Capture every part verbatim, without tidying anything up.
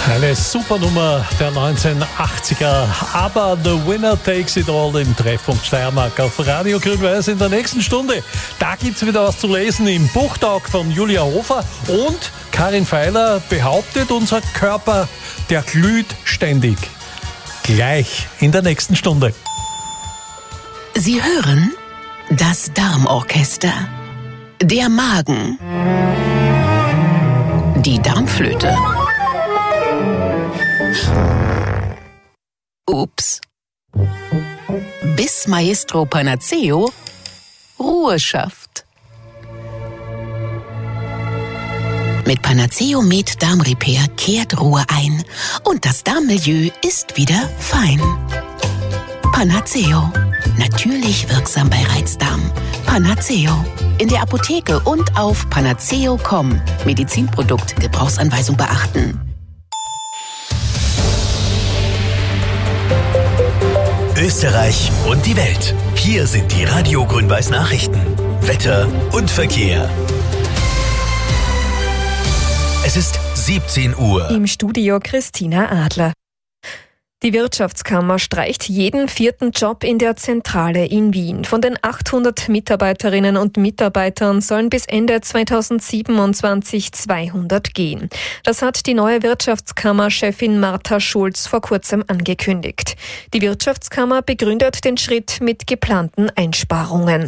Eine Supernummer der neunzehnhundertachtziger, aber The Winner Takes It All im Treffpunkt Steiermark auf Radio Grün-Weiß in der nächsten Stunde. Da gibt es wieder was zu lesen im Buchtag von Julia Hofer und Karin Feiler behauptet, unser Körper, der glüht ständig. Gleich in der nächsten Stunde. Sie hören das Darmorchester, der Magen, die Darmflöte. Ups. Bis Maestro Panaceo Ruhe schafft. Mit Panaceo Med Darm Repair kehrt Ruhe ein und das Darmmilieu ist wieder fein. Panaceo. Natürlich wirksam bei Reizdarm. Panaceo. In der Apotheke und auf panaceo punkt com. Medizinprodukt, Gebrauchsanweisung beachten. Österreich und die Welt. Hier sind die Radio Grün-Weiß Nachrichten. Wetter und Verkehr. Es ist siebzehn Uhr. Im Studio Christina Adler. Die Wirtschaftskammer streicht jeden vierten Job in der Zentrale in Wien. Von den achthundert Mitarbeiterinnen und Mitarbeitern sollen bis Ende zweitausendsiebenundzwanzig zweihundert gehen. Das hat die neue Wirtschaftskammer-Chefin Martha Schulz vor kurzem angekündigt. Die Wirtschaftskammer begründet den Schritt mit geplanten Einsparungen.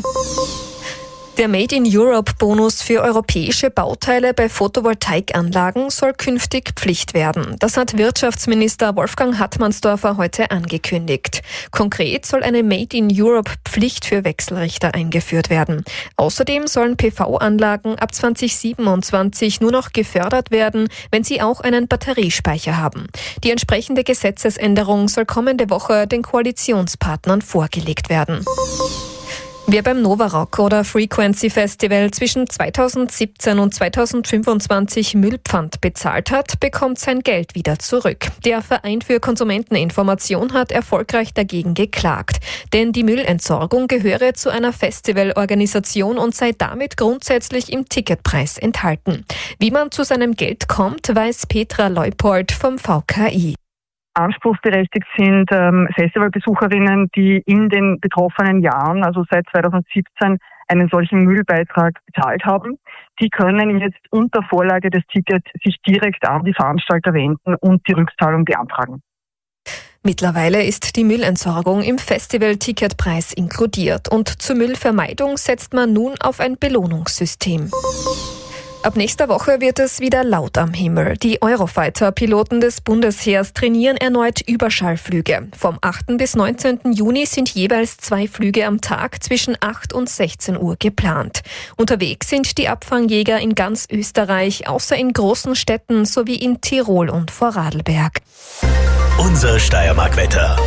Der Made-in-Europe-Bonus für europäische Bauteile bei Photovoltaikanlagen soll künftig Pflicht werden. Das hat Wirtschaftsminister Wolfgang Hartmannsdorfer heute angekündigt. Konkret soll eine Made-in-Europe-Pflicht für Wechselrichter eingeführt werden. Außerdem sollen P V-Anlagen ab zweitausendsiebenundzwanzig nur noch gefördert werden, wenn sie auch einen Batteriespeicher haben. Die entsprechende Gesetzesänderung soll kommende Woche den Koalitionspartnern vorgelegt werden. Wer beim Nova Rock oder Frequency Festival zwischen zweitausendsiebzehn und zweitausendfünfundzwanzig Müllpfand bezahlt hat, bekommt sein Geld wieder zurück. Der Verein für Konsumenteninformation hat erfolgreich dagegen geklagt. Denn die Müllentsorgung gehöre zu einer Festivalorganisation und sei damit grundsätzlich im Ticketpreis enthalten. Wie man zu seinem Geld kommt, weiß Petra Leupold vom V K I. Anspruchsberechtigt sind ähm, Festivalbesucherinnen, die in den betroffenen Jahren, also seit zweitausendsiebzehn, einen solchen Müllbeitrag bezahlt haben. Die können jetzt unter Vorlage des Tickets sich direkt an die Veranstalter wenden und die Rückzahlung beantragen. Mittlerweile ist die Müllentsorgung im Festival-Ticketpreis inkludiert und zur Müllvermeidung setzt man nun auf ein Belohnungssystem. Ab nächster Woche wird es wieder laut am Himmel. Die Eurofighter-Piloten des Bundesheers trainieren erneut Überschallflüge. Vom achten bis neunzehnten Juni sind jeweils zwei Flüge am Tag zwischen acht und sechzehn Uhr geplant. Unterwegs sind die Abfangjäger in ganz Österreich, außer in großen Städten sowie in Tirol und Vorarlberg. Unser Steiermark-Wetter.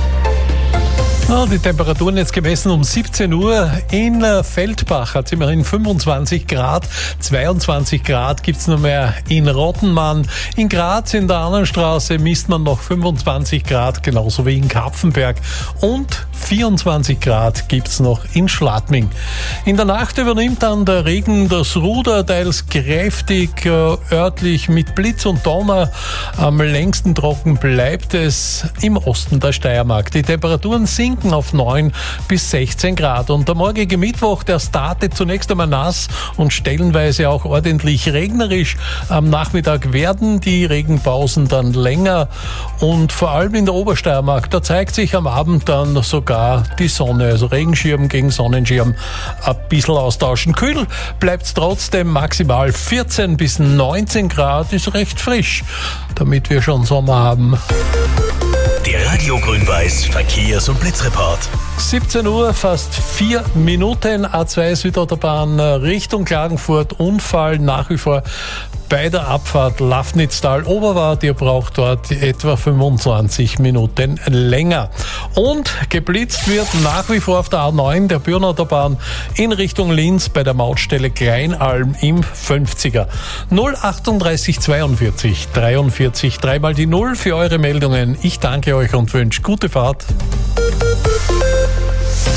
Ja, die Temperaturen jetzt gemessen um siebzehn Uhr. In Feldbach hat es immerhin fünfundzwanzig Grad, zweiundzwanzig Grad gibt's nur mehr in Rottenmann. In Graz in der Annenstraße misst man noch fünfundzwanzig Grad, genauso wie in Kapfenberg. Und vierundzwanzig Grad gibt's noch in Schladming. In der Nacht übernimmt dann der Regen das Ruder, teils kräftig, äh, örtlich mit Blitz und Donner. Am längsten trocken bleibt es im Osten der Steiermark. Die Temperaturen sinken auf neun bis sechzehn Grad. Und der morgige Mittwoch, der startet zunächst einmal nass und stellenweise auch ordentlich regnerisch. Am Nachmittag werden die Regenpausen dann länger und vor allem in der Obersteiermark, da zeigt sich am Abend dann sogar die Sonne. Also Regenschirm gegen Sonnenschirm ein bisschen austauschen. Kühl bleibt es trotzdem, maximal vierzehn bis neunzehn Grad, ist recht frisch, damit wir schon Sommer haben. Der Radio Grün-Weiß Verkehrs- und Blitzreport. siebzehn Uhr, fast vier Minuten. A zwei Südautobahn Richtung Klagenfurt. Unfall nach wie vor bei der Abfahrt Lafnitztal-Oberwart. Ihr braucht dort etwa fünfundzwanzig Minuten länger. Und geblitzt wird nach wie vor auf der A neun der Bürnautobahn in Richtung Linz bei der Mautstelle Kleinalm im fünfziger. null achtunddreißig zweiundvierzig dreiundvierzig, dreimal die Null für eure Meldungen. Ich danke euch und wünsche gute Fahrt.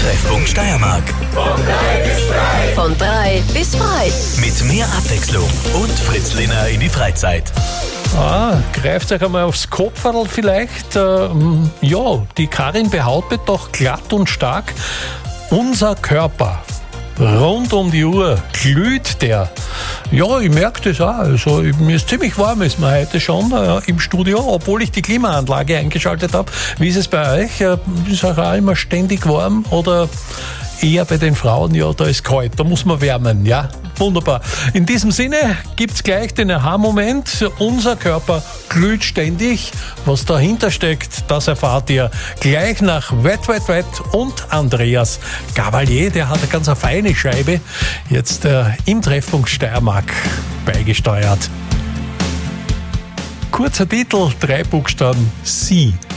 Treffpunkt Steiermark. Von drei bis frei. Mit mehr Abwechslung und Fritz Lehner in die Freizeit. Ah, greift euch einmal aufs Kopferl vielleicht. Ähm, ja, die Karin behauptet doch glatt und stark, unser Körper rund um die Uhr glüht der. Ja, ich merke das auch. Also, mir ist ziemlich warm, ist mir heute schon äh, im Studio, obwohl ich die Klimaanlage eingeschaltet habe. Wie ist es bei euch? Äh, ist euch auch immer ständig warm oder eher bei den Frauen? Ja, da ist kalt, da muss man wärmen, ja? Wunderbar. In diesem Sinne gibt's gleich den Aha-Moment. Unser Körper glüht ständig. Was dahinter steckt, das erfahrt ihr gleich nach Wet, Wet, Wet und Andreas Gavalier. Der hat eine ganz feine Scheibe jetzt äh, im Treffpunkt Steiermark beigesteuert. Kurzer Titel, drei Buchstaben, Sie.